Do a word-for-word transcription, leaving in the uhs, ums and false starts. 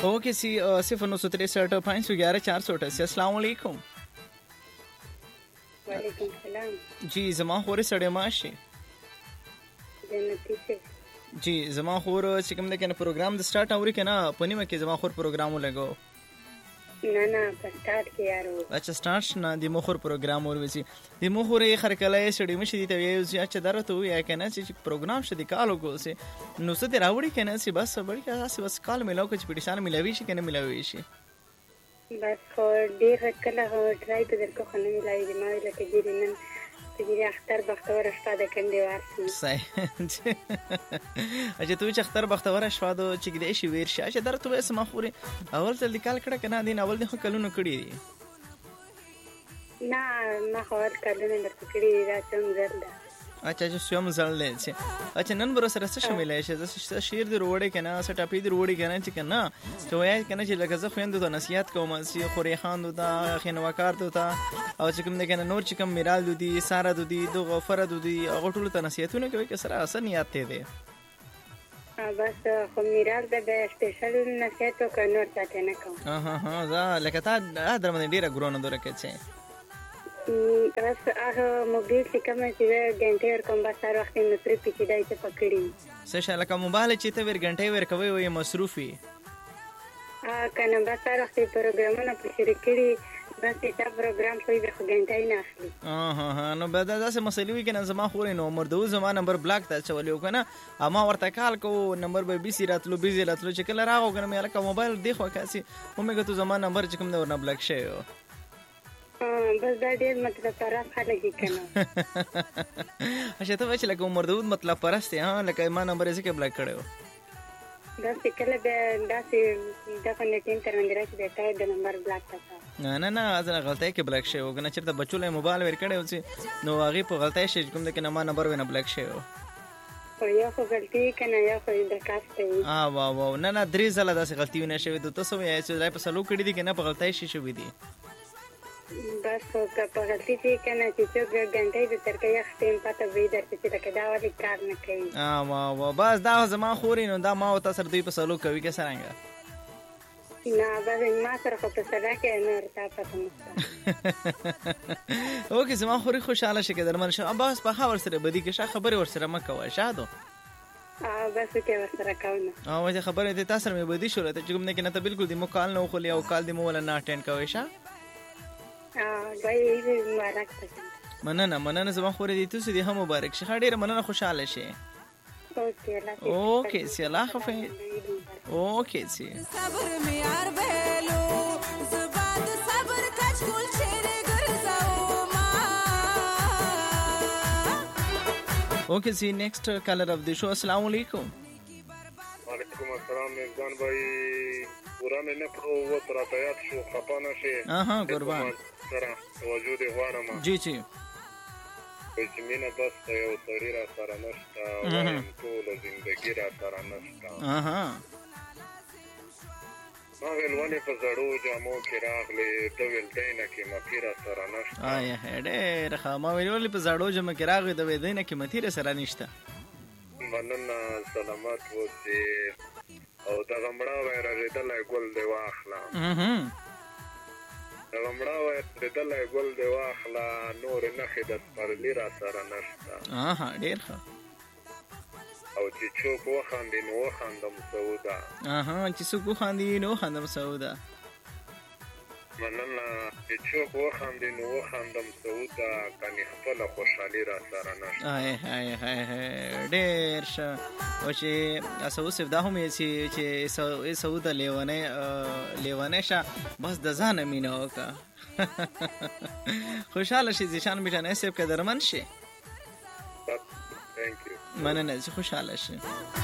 ओके सी सिफर नौ सौ तिरसठ पाँच सौ ग्यारह चार सौ अठासी। अस्सलाम वालेकुम। वालेकुम सलाम जी जमा खोरे सड़े माशे जन्नती से जी जमा खोर چې کوم د کنه پروګرام د سٹارټ اوري کنه پنی مکه زما خور پروګرام ولګو نه نه په سٹارټ کې یارو اچھا سٹارټ نه د مخور پروګرام اور وسی د مخور یې خرکلای سړی مشي دی ته یو چې درته یا کنه چې پروګرام شدي کالو کو سه نو ست راوړي کنه چې بس بڑی کاسه بس کال ملاو کې پټیشان ملاوي شي کنه ملاوي شي بس خو ډیر کله هو ټرای په درکو خنه ملای دی ما لکه ګیری نن چې اختر بختور شپه د کندې وارسي صحیح اجه تو چې اختر بختور شپه د چې دې شي ویر شي چې درته وې سم خوري اول ځل د کال کړه کنه دین اول د کلونو کړی نه ما خو ور کړل نه کړی را څنګه زردا اچھا چې سوم ځل نه چې اچھا نن بر سره څه شامل شي د شیر دی روړې کنه څه ټاپې دی روړې کنه چې کنه چې وای کنه چې لکه زه خويندو ته نصيحت کوم چې خوري خان دوته خنوکار دوته او چې کوم نه کنه نور چې کوم میرال دودي سارا دودي دو غفر دودي هغه ټول ته نصيحتونه کوي چې سره اصل نیت ته دی بس خو میرال د سپیشل نصيحت کوي نور څه نه کوم ها ها دا لکه تا درمن ډیره ګرونه دوره کې چې بس هغه موبایل چې کوم چې غنټه ور کوم بس هر وخت نو تر پیچې دای ته پکړی څه شاله کوم موبایل چې ته ور غنټه ور کوي وي مصروفي ا کنه بس هر وخت پروګرامونه په شریکړي بس دا پروګرام کوي د غنټه نه اخلي ها ها ها نو به دا څه مسلې وي کنه زما خوري نو عمر دو زما نمبر بلاک ته چولیو کنه اما ورته کال کو نمبر به بي سي راتلو بيزي راتلو چې کله راغو کنه مې لکه موبایل دی خو کاسي همغه تو زما نمبر چې کوم نه بلاک شي بس دا ډیر مطلب طرف خلک کنه اچھا ته وچ لکه عمر دود مطلب پرسته ها لکه ما نمبر یې کې بلاک کړو دا چې کله دا داسې د فنټین تر باندې راځي دا د نمبر بلاک کړه نه نه نه ازنه غلطی کې بلاک شي وګنه چې د بچو له موبایل ور کړو چې نو هغه په غلطی شي کوم د کنه ما نمبر ونه بلاک شي او یا خو غلطی کنه یا خو د کاسته اه وا وا نه نه درې ځله داسې غلطی ونه شوی ته څه وایې چې راي په سلو کړی دي کنه په غلطی شي شوی دي بس خو په غلطی کې کنه چې څو غنټې د ترکه یخ ټیم پته وې درته چې دا کدا وړي کار نه کوي اه وا وا بس دا زما خوري نو دا ما او تاسو دوی په سلو کوي کې سرانګه نه بس ما سره خو په سره کې نه ورته پته نشته اوکې زما خوري خوشاله شي کې درمن شه بس په خبر سره بدی کې شه خبره ور سره مکوه شادو ا بس کې ور سره کاونه او وجه خبره دې تاسو مې بدی شو ته کوم نه کې نه ته بالکل دې مو کال نه خو او کال دې مو ولا نه اټینډ کوي شه مننه مننه زما خوري دي تاسو دې هم مبارک شي ډېر مننه خوشاله شي اوکې سي الله حافظ اوکې سي صبر می یار بهلو زباد صبر کچ ګل چیرې ګرځاو ما اوکې سي نیکسٹ کالر اف دی شو السلام علیکم وعلیکم السلام میزبان بھائی پورا میں نے پرو وہ تراتیات شو خپانا شي اها قربان سره توجه دی غواړم جی جی چې مینه بس یو سړی را سره نشته وایم ټول ژوندګی را سره نشته اها ما ویل ونی په زړو جامو کې راغلی ته ویل دینه کې متی را سره نشته آی هډه رخه ما ویل په زړو جامو کې راغلی د دینه کې متی را سره نشته مننه سلامات وسی او دا غمړه وای راځدل ګل دی واخلا اها دا غمړه وای راځدل ګل دی واخلا نور نه خدت پر لرا سره نشته اها ډیر ښه او چې څوک وخاندي نو وخاندم سودا اها چې څوک وخاندي نو وخاندم سودا مننه چې څوک وخاندي نو وخاندم سودا کني خپل خوشحالي را سره نشته آی هاي هاي ډیر ښه او چې اسو سف دا هم چې چې سودا لیونه لیونه شه بس د ځان مينه وکا خوشاله شي ځان میټنه سیب کې درمن شي ثانک یو مننه چې خوشاله شي